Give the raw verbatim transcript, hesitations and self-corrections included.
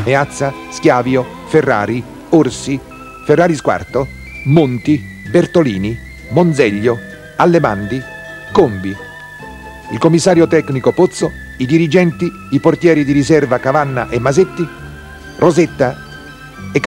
Meazza, Schiavio, Ferrari, Orsi, Ferrari Squarto, Monti, Bertolini, Monzeglio, Allemandi, Combi, il commissario tecnico Pozzo, i dirigenti, i portieri di riserva Cavanna e Masetti, Rosetta